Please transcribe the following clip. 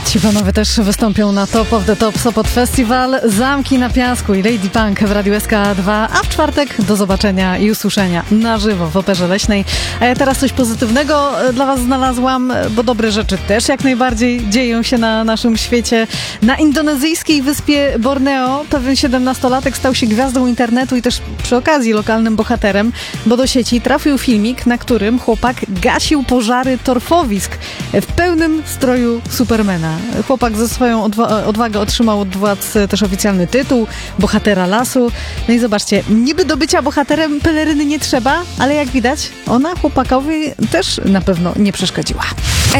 Ci panowie też wystąpią na Top of the Top Sopot Festival, Zamki na Piasku i Lady Punk w Radiu SK2, a w czwartek do zobaczenia i usłyszenia na żywo w Operze Leśnej. A ja teraz coś pozytywnego dla was znalazłam, bo dobre rzeczy też jak najbardziej dzieją się na naszym świecie. Na indonezyjskiej wyspie Borneo pewien 17-latek stał się gwiazdą internetu i też przy okazji lokalnym bohaterem, bo do sieci trafił filmik, na którym chłopak gasił pożary torfowisk w pełnym stroju Supermana. Chłopak ze swoją odwagą otrzymał od władz też oficjalny tytuł bohatera lasu. No i zobaczcie, niby do bycia bohaterem peleryny nie trzeba, ale jak widać, ona chłopakowi też na pewno nie przeszkodziła.